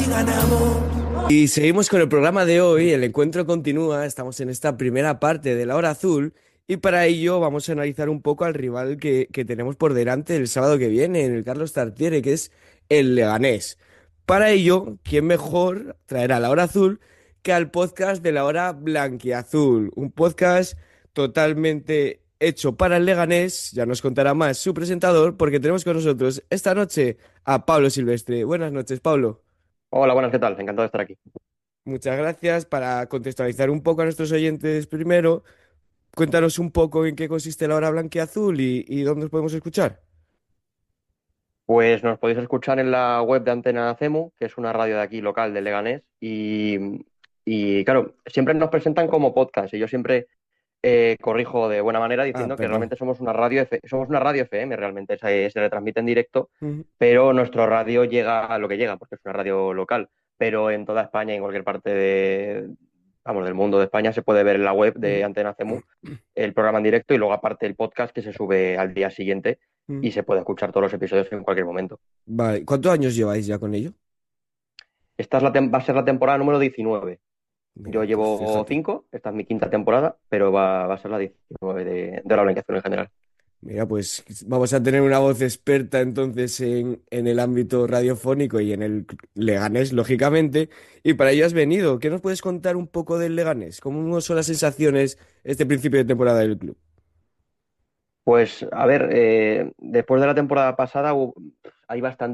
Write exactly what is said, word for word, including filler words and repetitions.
Y seguimos con el programa de hoy, el encuentro continúa, estamos en esta primera parte de la hora azul y para ello vamos a analizar un poco al rival que, que tenemos por delante el sábado que viene en el Carlos Tartiere, que es el Leganés. Para ello, ¿quién mejor traerá la hora azul que al podcast de la hora blanquiazul? Un podcast totalmente hecho para el Leganés, ya nos contará más su presentador porque tenemos con nosotros esta noche a Pablo Silvestre. Buenas noches, Pablo. Hola, buenas, ¿qué tal? Encantado de estar aquí. Muchas gracias. Para contextualizar un poco a nuestros oyentes primero, cuéntanos un poco en qué consiste la hora blanquiazul y, y dónde os podemos escuchar. Pues nos podéis escuchar en la web de Antena CEMU, que es una radio de aquí local de Leganés, y, y claro, siempre nos presentan como podcast, y yo siempre eh, corrijo de buena manera Ah, diciendo que perdón. realmente somos una radio, F- somos una radio F M, realmente se, se retransmite en directo, Ujú. pero nuestro radio llega a lo que llega, porque es una radio local, pero en toda España y en cualquier parte de, vamos, del mundo de España se puede ver en la web de Ujú. Antena CEMU el programa en directo y luego aparte el podcast que se sube al día siguiente Ujú. y se puede escuchar todos los episodios en cualquier momento. Vale, ¿cuántos años lleváis ya con ello? Esta es la tem- va a ser la temporada número diecinueve. Yo Mira, pues llevo fíjate. cinco, esta es mi quinta temporada, pero va, va a ser la diecinueve de, de la Blanquiazul en general. Mira, pues vamos a tener una voz experta entonces en, en el ámbito radiofónico y en el Leganés, lógicamente. Y para ello has venido. ¿Qué nos puedes contar un poco del Leganés? ¿Cómo son las sensaciones este principio de temporada del club? Pues a ver, eh, después de la temporada pasada hubo- hay bastante